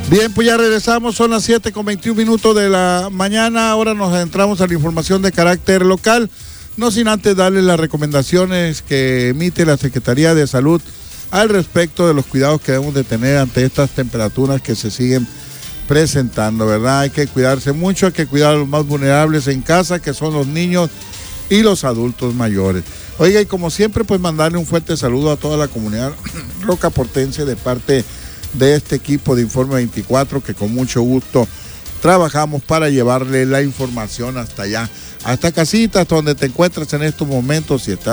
Bien, pues ya regresamos, son las 7:21 de la mañana. Ahora nos adentramos a la información de carácter local, no sin antes darles las recomendaciones que emite la Secretaría de Salud al respecto de los cuidados que debemos de tener ante estas temperaturas que se siguen presentando, ¿verdad? Hay que cuidarse mucho, hay que cuidar a los más vulnerables en casa, que son los niños y los adultos mayores. Oiga, y como siempre, pues mandarle un fuerte saludo a toda la comunidad rocaportense de parte de este equipo de Informe 24, que con mucho gusto trabajamos para llevarle la información hasta allá, hasta casitas donde te encuentras en estos momentos. Si estás